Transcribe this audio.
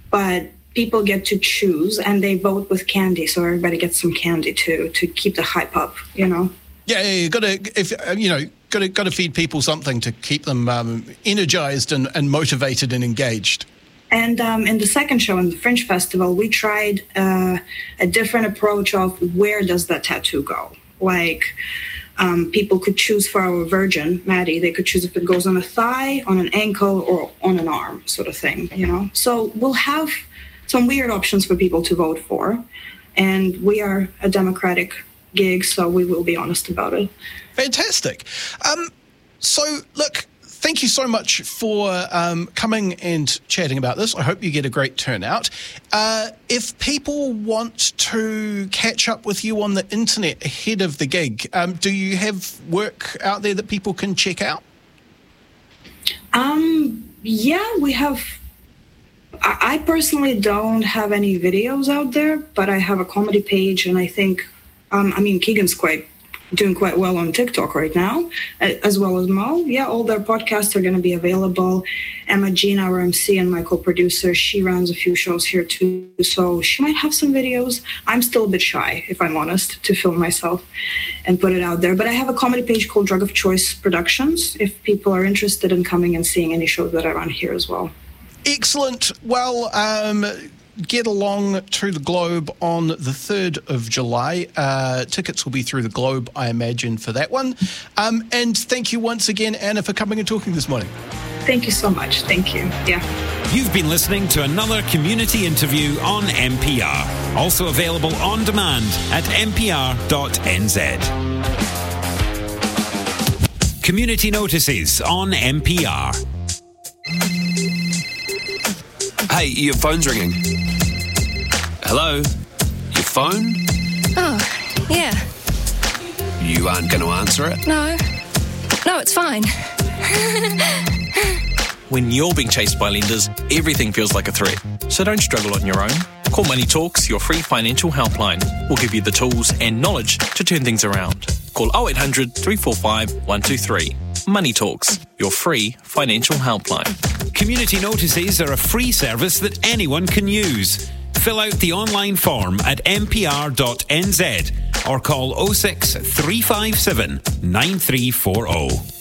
but people get to choose, and they vote with candy, so everybody gets some candy to keep the hype up, you know. Yeah, you got to feed people something to keep them energized and motivated and engaged. And in the second show, in the Fringe Festival, we tried a different approach of where does that tattoo go. Like, people could choose for our virgin, Maddie, they could choose if it goes on a thigh, on an ankle, or on an arm, sort of thing, you know. So we'll have some weird options for people to vote for. And we are a democratic gig, so we will be honest about it. Fantastic. So, look, thank you so much for coming and chatting about this. I hope you get a great turnout. If people want to catch up with you on the internet ahead of the gig, do you have work out there that people can check out? Yeah, we have. I personally don't have any videos out there, but I have a comedy page, and I think, Keegan's doing quite well on TikTok right now, as well as Mo. Yeah, all their podcasts are going to be available. Emma Jean, our MC and my co-producer, she runs a few shows here too, so she might have some videos. I'm still a bit shy, if I'm honest, to film myself and put it out there. But I have a comedy page called Drug of Choice Productions, if people are interested in coming and seeing any shows that I run here as well. Excellent. Well, get along to the Globe on the 3rd of July. Tickets will be through the Globe, I imagine, for that one. And thank you once again, Anna, for coming and talking this morning. Thank you so much. Thank you. Yeah. You've been listening to another community interview on NPR. Also available on demand at npr.nz. Community notices on NPR. Hey, your phone's ringing. Hello? Your phone? Oh, yeah. You aren't going to answer it? No, it's fine. When you're being chased by lenders, everything feels like a threat. So don't struggle on your own. Call Money Talks, your free financial helpline. We'll give you the tools and knowledge to turn things around. Call 0800 345 123. Money Talks, your free financial helpline. Community notices are a free service that anyone can use. Fill out the online form at npr.nz or call 06 357 9340.